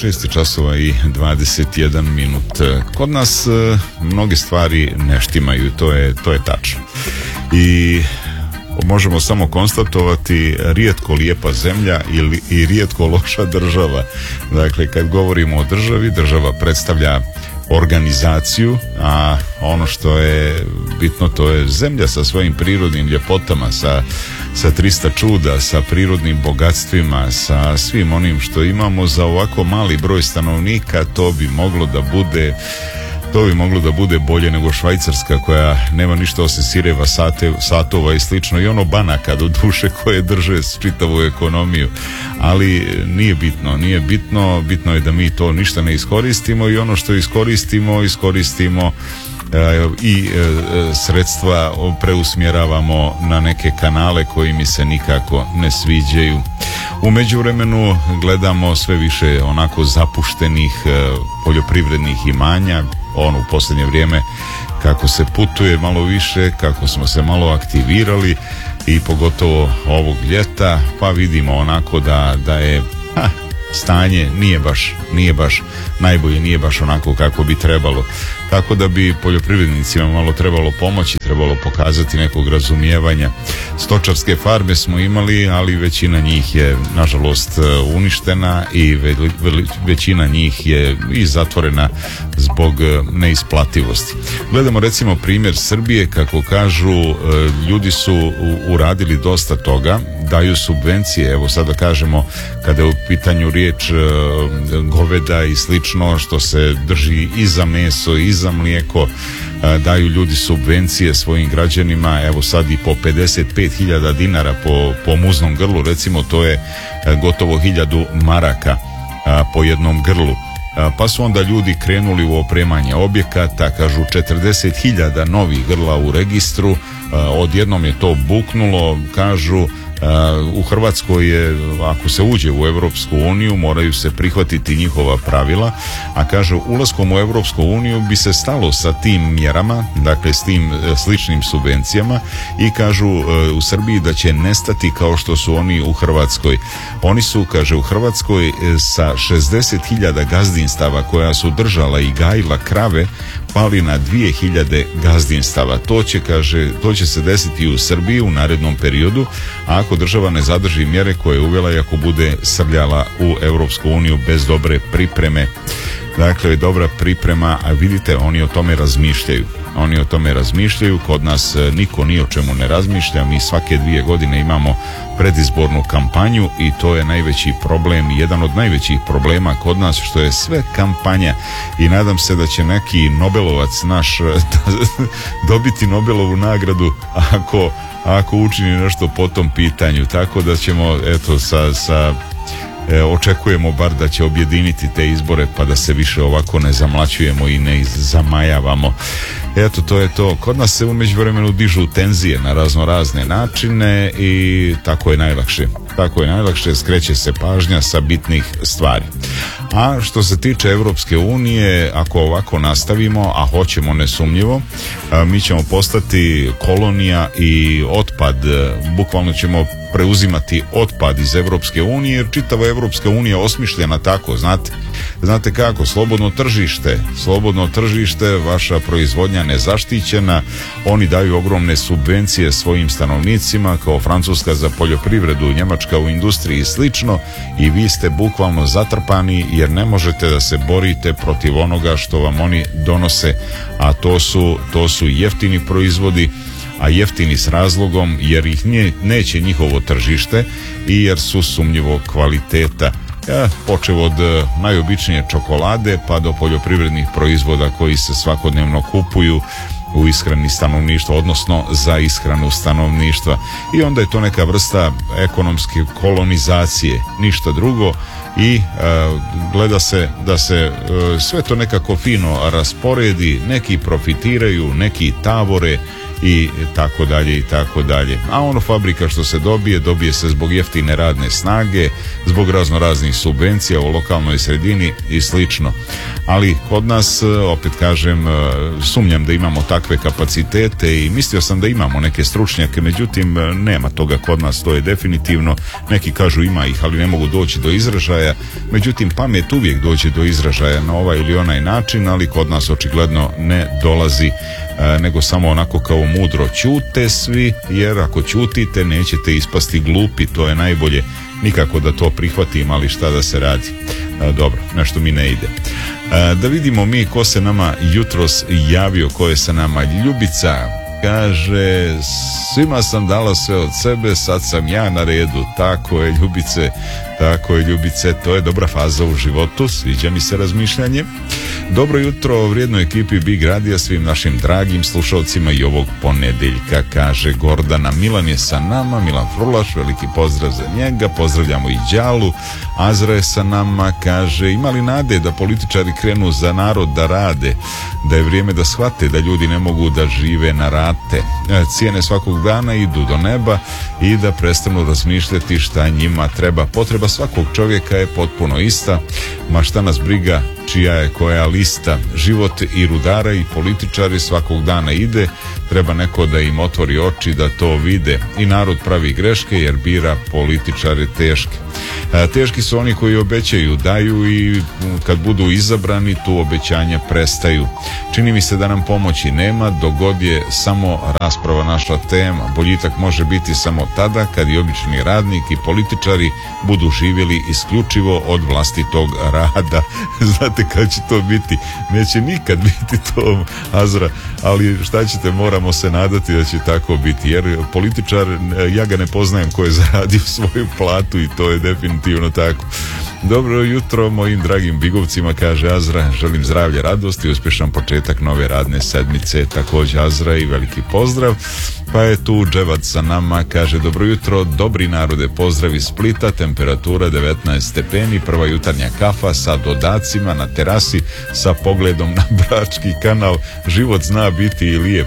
6 časova i 21 minut. Kod nas mnoge stvari ne štimaju, to je tačno. I možemo samo konstatovati rijetko lijepa zemlja i rijetko loša država. Dakle, kad govorimo o državi, država predstavlja organizaciju, a ono što je bitno, to je zemlja sa svojim prirodnim ljepotama, sa 300 čuda, sa prirodnim bogatstvima, sa svim onim što imamo. Za ovako mali broj stanovnika to bi moglo da bude bolje nego Švajcarska, koja nema ništa osim sireva, satova i slično, i ono banaka do duše koje drže čitavu ekonomiju. Ali nije bitno, bitno je da mi to ništa ne iskoristimo, i ono što iskoristimo i sredstva preusmjeravamo na neke kanale koji mi se nikako ne sviđaju. U međuvremenu gledamo sve više onako zapuštenih poljoprivrednih imanja, u posljednje vrijeme kako se putuje malo više, kako smo se malo aktivirali, i pogotovo ovog ljeta, pa vidimo onako da je stanje nije baš najbolje, nije baš onako kako bi trebalo. Tako da bi poljoprivrednicima malo trebalo pomoći, trebalo pokazati nekog razumijevanja. Stočarske farme smo imali, ali većina njih je nažalost uništena i većina njih je i zatvorena zbog neisplativosti. Gledamo recimo primjer Srbije, kako kažu, ljudi su uradili dosta toga, daju subvencije, evo sada kažemo, kada je u pitanju riječ goveda i slično, što se drži i za meso i za mlijeko, daju ljudi subvencije svojim građanima, evo sad i po 55.000 dinara po muznom grlu, recimo, to je gotovo 1.000 maraka po jednom grlu. Pa su onda ljudi krenuli u opremanje objekata, kažu 40.000 novih grla u registru, odjednom je to buknulo, kažu. U Hrvatskoj je, ako se uđe u Europsku uniju, moraju se prihvatiti njihova pravila, a kažu, ulaskom u Europsku uniju bi se stalo sa tim mjerama, dakle s tim sličnim subvencijama, i kažu u Srbiji da će nestati kao što su oni u Hrvatskoj. Oni su, kaže, u Hrvatskoj sa 60.000 gazdinstava koja su držala i gajila krave pali na 2.000 gazdinstava. To će se desiti u Srbiji u narednom periodu, a ako država ne zadrži mjere koje je uvela i ako bude srljala u Europsku uniju bez dobre pripreme. Dakle, dobra priprema, a vidite, oni o tome razmišljaju. Kod nas niko ni o čemu ne razmišlja. Mi svake 2 godine imamo predizbornu kampanju, i to je najveći problem, jedan od najvećih problema kod nas, što je sve kampanja, i nadam se da će neki Nobelovac naš dobiti Nobelovu nagradu ako učini nešto po tom pitanju. Tako da ćemo, eto, očekujemo bar da će objediniti te izbore, pa da se više ovako ne zamlaćujemo i ne zamajavamo. Eto, to je to. Kod nas se u međuvremenu dižu tenzije na razne načine, i tako je najlakše, skreće se pažnja sa bitnih stvari. A što se tiče Europske unije, ako ovako nastavimo, a hoćemo nesumnjivo, mi ćemo postati kolonija i otpad, bukvalno ćemo preuzimati otpad iz Europske unije, jer čitava Europska unija osmišljena tako, znate kako, slobodno tržište, vaša proizvodnja nezaštićena, oni daju ogromne subvencije svojim stanovnicima, kao Francuska za poljoprivredu, Njemačka u industriji i slično, i vi ste bukvalno zatrpani, jer ne možete da se borite protiv onoga što vam oni donose, a to su jeftini proizvodi, a jeftini s razlogom, jer ih neće njihovo tržište i jer su sumnjivog kvaliteta. Počev od najobičnije čokolade pa do poljoprivrednih proizvoda koji se svakodnevno kupuju u ishrani stanovništva, odnosno za ishranu stanovništva. I onda je to neka vrsta ekonomske kolonizacije, ništa drugo, i gleda se da se sve to nekako fino rasporedi, neki profitiraju, neki tavore i tako dalje i tako dalje. A ono fabrika što se dobije se zbog jeftine radne snage, zbog razno raznih subvencija u lokalnoj sredini i slično. Ali kod nas, opet kažem, sumnjam da imamo takve kapacitete i mislio sam da imamo neke stručnjake, međutim nema toga kod nas, to je definitivno. Neki kažu ima ih, ali ne mogu doći do izražaja, međutim pamet uvijek dođe do izražaja na ovaj ili onaj način, ali kod nas očigledno ne dolazi, nego samo onako kao mudro ćute svi, jer ako ćutite nećete ispasti glupi, to je najbolje. Nikako da to prihvatim, ali šta da se radi. Dobro, nešto mi ne ide. Da vidimo mi ko se nama jutros javio, ko je sa nama. Ljubica kaže, svima sam dala sve od sebe, sad sam ja na redu. Tako je, Ljubice, tako je, Ljubice, to je dobra faza u životu, sviđa mi se razmišljanje. Dobro jutro vrijednoj ekipi Big Radija, svim našim dragim slušalcima i ovog ponedeljka, kaže Gordana. Milan je sa nama, Milan Frulaš, veliki pozdrav za njega, pozdravljamo i Đalu. Azra je sa nama, kaže, ima li nade da političari krenu za narod da rade, da je vrijeme da shvate da ljudi ne mogu da žive na rate, cijene svakog dana idu do neba i da prestanu razmišljati šta njima treba. Potreba svakog čovjeka je potpuno ista, ma šta nas briga čija je koja lista. Život i rudara i političari svakog dana ide, treba neko da im otvori oči da to vide. I narod pravi greške jer bira političare teške. Teški su oni koji obećaju, daju i kad budu izabrani tu obećanja prestaju. Čini mi se da nam pomoći nema dok god je samo rasprava naša tema. Boljitak može biti samo tada kad i obični radnik i političari budu živjeli isključivo od vlastitog rada. Znate kad će to biti? Neće nikad biti to, Azra, ali šta ćete, moramo se nadati da će tako biti, jer političar, ja ga ne poznajem ko je zaradio svoju platu i to je definitivno tako. Dobro jutro mojim dragim bigovcima, kaže Azra, želim zdravlje, radost i uspješan početak nove radne sedmice. Također Azra i veliki pozdrav. Pa je tu Dževad sa nama, kaže dobro jutro, dobri narode, pozdrav iz Splita, temperatura 19 stepeni, prva jutarnja kafa sa dodacima na terasi sa pogledom na Brački kanal. Život zna biti i lijep,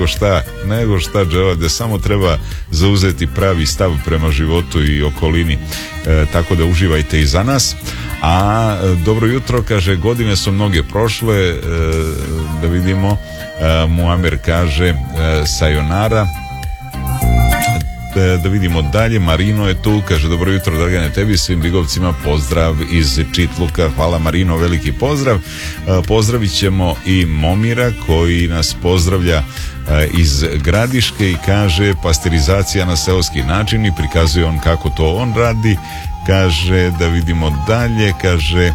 nego šta Dževade, samo treba zauzeti pravi stav prema životu i okolini, tako da uživajte i za nas. A dobro jutro, kaže, godine su mnoge prošle, da vidimo, Muamer kaže sayonara. Da vidimo dalje, Marino je tu, kaže dobro jutro Dragane, tebi svim bigovcima pozdrav iz Čitluka. Hvala Marino, veliki pozdrav. Pozdravit ćemo i Momira koji nas pozdravlja iz Gradiške i kaže pasterizacija na seoski način i prikazuje on kako to on radi. Kaže, da vidimo dalje, kaže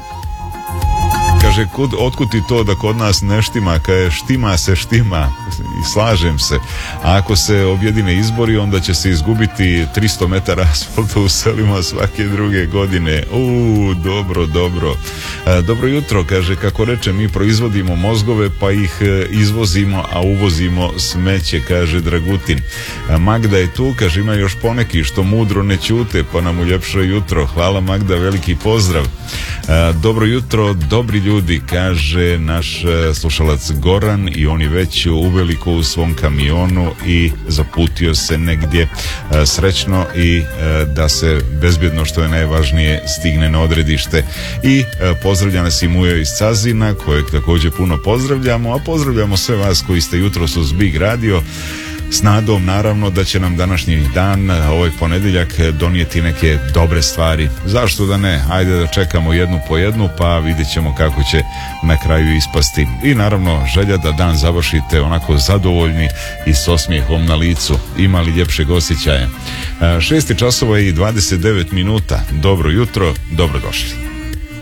otkud ti to da kod nas ne štima? Kaže, štima se štima i slažem se. A ako se objedine izbori, onda će se izgubiti 300 metara asfalta u selima svake druge godine. Dobro. Dobro jutro, kaže, kako reče, mi proizvodimo mozgove pa ih izvozimo, a uvozimo smeće, kaže Dragutin. Magda je tu, kaže, ima još poneki što mudro ne ćute, pa nam uljepša jutro. Hvala Magda, veliki pozdrav. Dobro jutro, dobri ljudi, kaže naš slušalac Goran, i on je već uveliko u svom kamionu i zaputio se negdje srećno i da se bezbjedno, što je najvažnije, stigne na odredište. I pozdravlja nas i Mujo iz Cazina, kojeg također puno pozdravljamo, a pozdravljamo sve vas koji ste jutros uz Big Radio, s nadom naravno da će nam današnji dan, ovaj ponedjeljak, donijeti neke dobre stvari. Zašto da ne? Ajde da čekamo jednu po jednu, pa vidjet ćemo kako će na kraju ispasti. I naravno želja da dan završite onako zadovoljni i s osmijehom na licu. Ima li ljepšeg osjećaja? 6 časova i 29 minuta. Dobro jutro, dobrodošli.